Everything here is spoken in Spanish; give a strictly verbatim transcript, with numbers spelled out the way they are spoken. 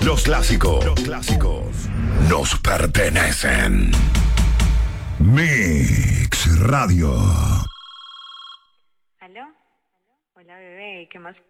Los clásicos. Los clásicos. Nos pertenecen. Mix Radio. ¿Aló? Hola, bebé. ¿Qué más?